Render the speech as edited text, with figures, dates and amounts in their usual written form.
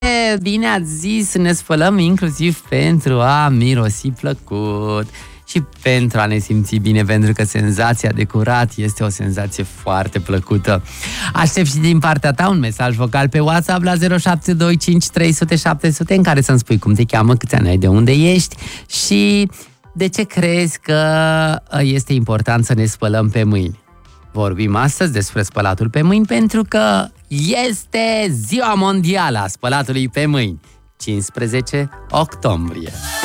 Bine ați zis, ne spălăm inclusiv pentru a mirosi plăcut și pentru a ne simți bine, pentru că senzația de curat este o senzație foarte plăcută. Aștept și din partea ta un mesaj vocal pe WhatsApp la 0725 300 700 în care să-mi spui cum te cheamă, câți ani ai, de unde ești și de ce crezi că este important să ne spălăm pe mâini. Vorbim astăzi despre spălatul pe mâini pentru că este Ziua Mondială a spălatului pe mâini, 15 octombrie.